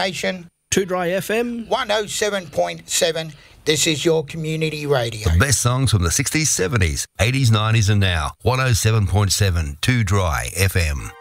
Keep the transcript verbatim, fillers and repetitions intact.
station. Two Dry F M. one oh seven point seven. This is your community radio. The best songs from the sixties, seventies, eighties, nineties and now. one oh seven point seven, Two Dry F M.